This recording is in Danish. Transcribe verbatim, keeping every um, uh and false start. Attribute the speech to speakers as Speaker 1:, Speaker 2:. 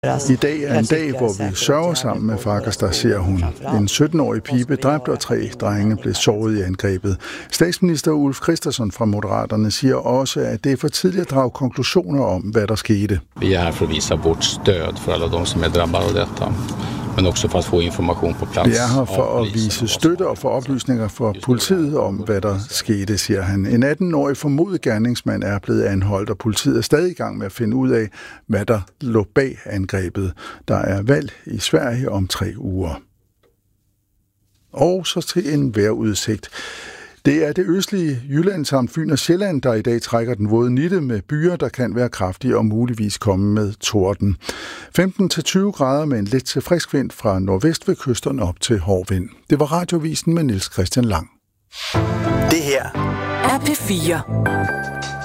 Speaker 1: I dag er en dag, hvor vi sørger sammen med Fagersta, siger hun. En sytten-årig pige dræbt og tre drenge blev såret i angrebet. Statsminister Ulf Kristersson fra Moderaterne siger også, at det er for tidligt at drage konklusioner om, hvad der skete.
Speaker 2: Vi er her for at vise vort stöd for alle dem, som er drabbet af dette, men også for at få information på plads.
Speaker 1: Vi er her for at vise støtte og få oplysninger for politiet om, hvad der skete, siger han. En atten-årig formodet gerningsmand er blevet anholdt, og politiet er stadig i gang med at finde ud af, hvad der lå bag angrebet. Der er valg i Sverige om tre uger. Og så til en vejrudsigt. Det er det østlige Jylland samt Fyn og Sjælland, der i dag trækker den våde nitte med byer, der kan være kraftige og muligvis komme med torden. femten til tyve grader med en let til frisk vind fra nordvest ved kysterne op til hård vind. Det var Radiovisen med Niels Christian Lang.
Speaker 3: Det her er P fire.